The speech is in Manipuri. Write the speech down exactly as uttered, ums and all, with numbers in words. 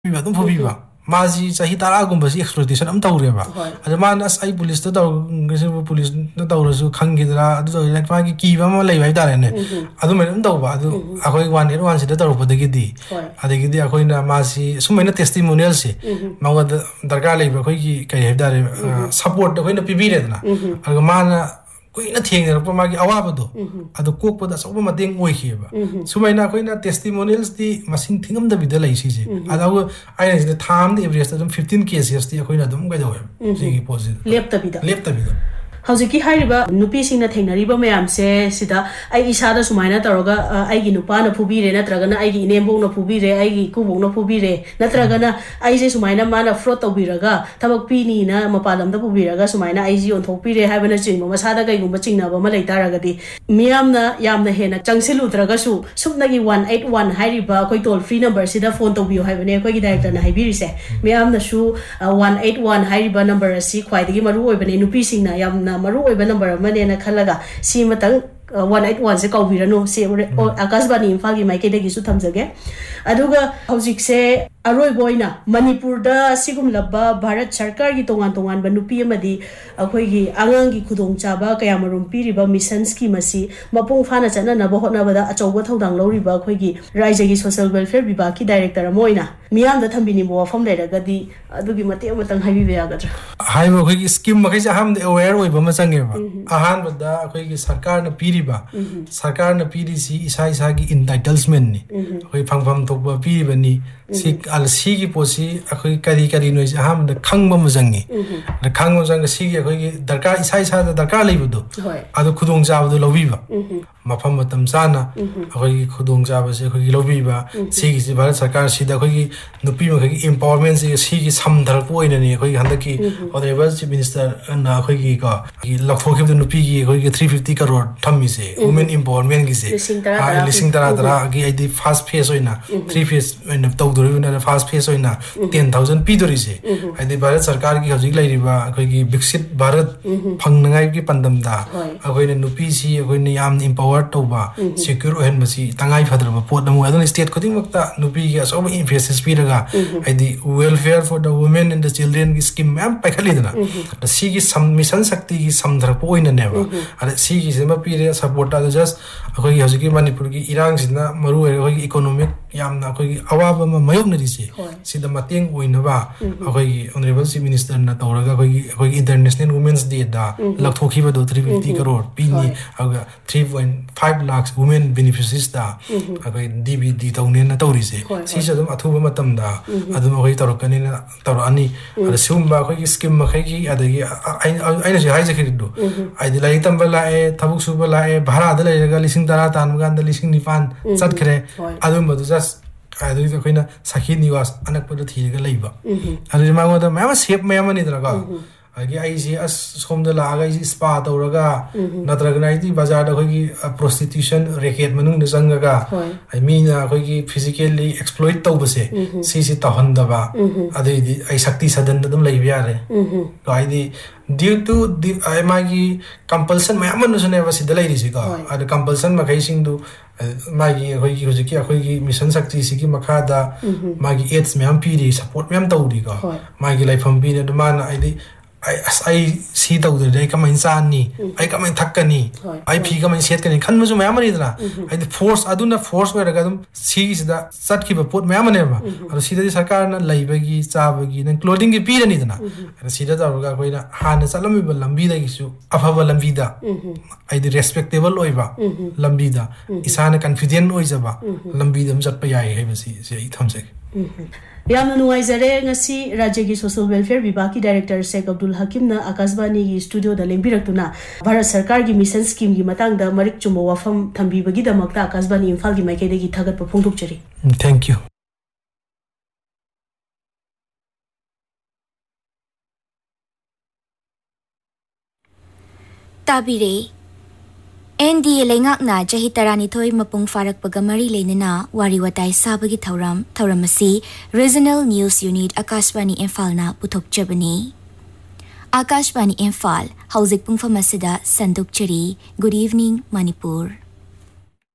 ꯑꯗꯨꯝ ꯐꯨꯕꯤꯕ ꯃꯥꯁꯤ ꯆꯍꯤ ꯇꯔꯥꯒꯨꯝꯕꯁꯤ ꯑꯦꯛꯁꯄ꯭ꯂꯣꯏꯇꯦꯁꯟ ꯑꯃ ꯇꯧꯔꯦꯕ ꯑꯗ ꯃꯥꯅ ꯑꯁ ꯑꯩ ꯄꯨꯂꯤꯁꯇ ꯇꯧꯔꯒꯁꯨ ꯄꯨꯂꯤꯁꯅ ꯇꯧꯔꯁꯨ ꯈꯪꯈꯤꯗ꯭ꯔꯥ ꯑꯗꯨ ꯇꯧꯔꯤ ꯃꯥꯒꯤ ꯀꯤꯕ ꯑꯃ ꯂꯩꯕ ꯍꯥꯏꯇꯥꯔꯦꯅꯦ ꯑꯗꯨꯃꯥꯏꯅ ꯑꯗꯨꯝ ꯇꯧꯕ ꯑꯗꯨ ꯑꯩꯈꯣꯏ ꯋꯥꯟ ꯑꯩꯠ ꯋꯥꯟꯁꯤꯗ ꯇꯧꯔꯛꯄꯗꯒꯤꯗꯤ ꯑꯗꯒꯤꯗꯤ ꯑꯩꯈꯣꯏꯅ ꯃꯥꯁꯤ ꯁꯨꯃꯥꯏꯅ ꯇꯦꯁꯇꯤꯃꯣꯅꯤꯌꯦꯜꯁꯦ ꯃꯉꯣꯟꯗ ꯗꯔꯀꯥꯔ ꯂꯩꯕ ꯑꯩꯈꯣꯏꯒꯤ ꯀꯩ ꯍꯥꯏꯕ ꯇꯥꯔꯦ ꯁꯄꯣꯔꯠ ꯑꯩꯈꯣꯏꯅ ꯄꯤꯕꯤꯔꯦꯗꯅ ꯑꯗꯨꯒ ꯃꯥꯅ kuina thengnerpa magi awabado adu kokpada soba mateng oikheba sumaina koina testimonials di masing thingam da bida lai sije adaw aina sida tham de average dum fifteen cases di koina dum gaidaw sigi positive lepta bida lepta bida Hauji hairiba nupi singna thengnariba mayam se sida ai isada sumaina taroga ai gi nupa na phubire natragana ai gi inembo na phubire ai gi kubong na phubire natragana ai je sumaina mana fraud tawbiraga thabak pi ni na mapalam da phubiraga sumaina ai ji on thokpire haibana chingma masada kai gumba chingna ba malai taragadi miyamna yamna hena changsilu traga su supnagi one eight one hairiba koi toll free number sida phone tawbiyo haibane koi gi director na haibiri se miyamna su one eight one hairiba number asi khwaidagi maru oibane nupi singna yamna maru oiba number amane na khalaga si matang one eight one se kawbirano se akasbani imphal gi maike degi su thamjage aduga hojik se aroi boina manipur da sigum labba bharat sarkar gi tongan tongan ba nupi amadi akhoi gi angang gi khudong chaba kaya marum piriba mission scheme asi mapung phana chana na ba hotna bada achauba thodang loriba akhoi gi raija gi social welfare vibha ki director amoina miyam da thambini bo fam leiraga di adugi mate amatang haibi be agadra haibo akhoi gi scheme makai ja ham de aware oiba ma changeba ahan bada akhoi gi sarkar na piriba sarkar na piri si isa isa gi entitlement ni akhoi phangpham thokba piriba ni si al si gi posi akhoi kari kari noi ham da khangba mazangi da khangba jang si gi akhoi gi darkar isa isa da darkar leibudo adu khudong jabdo lobiba mafam matam sana akhoi gi khudong jaba se akhoi gi lobiba si gi si bharat sarkar si da akhoi gi nupi ma gi empowerment si si gi samdhar poina ni akhoi gi handaki honorable chief minister na akhoi gi ka gi lakhokhi da nupi gi akhoi gi three fifty crore thammi se women empowerment gi se lising tara tara gi ai di first phase oina three phase oina tawdoribna first phase oina ten thousand pi dori se ai di bharat sarkar gi hojik lairiba akhoi gi biksit bharat phangnangai gi pandam da akhoi ne nupi si akhoi ne yam empower toba secure ohen masi tangai phadraba pot namu adon state koding makta nupi gi asoba emphasis pi daga ai di welfare for the women and the children gi scheme ma'am pakhali dana da si gi mission shakti gi samdhar po oina neba ada si gi sema pi re support da just akhoi gi hojik manipur gi irang sina maru akhoi gi economic yamna akhoi gi awaba ma mayok na rise sida mateng oina ba akhoi gi honorable chief minister na tawraga akhoi gi akhoi gi international women's day da lakhokhi ba do three fifty crore pi ni aga three point five lakhs women beneficiaries da akhoi D B D tawne na tawrise si sadum athuba matam da adum akhoi tarokani na tarani ada sumba akhoi gi scheme ma khai gi adagi aina si haije khidu ai di lai tamba la e thabuk suba la e bhara da lai ga lising tara tan ga da lising nipan chat khre adum madu just adu da koina sakhi niwas anak padu thiga leiba adu ma ngoda ma shape ma yamani dra agi ai si as somda la aga si spa tawraga natraga nai di bazar da khogi prostitution racket manung da sangaga ai mi na khogi physically exploit tawbase si si tahanda ba adu di ai shakti sadan da dum leibi yare to ai di due to the ai magi compulsion ma amanu sune ba si dalai ri si ga adu compulsion ma kai sing du magi khogi hojiki khogi mission shakti si gi makha da magi aids me am piri support me am tawdi ga magi life am bi na man ai di I as I see the other day come in sani I come in thakani I phi come in set kani khan muju mayam ri dana I the force aduna force me raga dum see is the sat ki pot mayam ne ma aro sida sarkar na laibagi chabagi na clothing gi pi ni dana aro sida da ga koi na han salami ba lambi da gi su afaba lambi da I the respectable oiba lambi da isana confident oijaba lambi dam jat pa yai hai basi se I thamse yamna nuwaizare ngasi rajya gi social welfare vibha ki director Sheikh Abdul Hakim na akasbani gi studio da lengbirakuna bharat sarkar gi mission scheme gi matang da marik chumo wafam thambi bagi da makta akasbani imphal gi maike de gi thagat pa phongduk chari thank you tabire N D A lengak na jahi tarani thoi mapung farak pagamari lenena wari watai sabagi thauram thauramasi regional news unit Akashvani Imphal na puthok chabani Akashvani Imphal hauzik pungfamasida sanduk chari good evening Manipur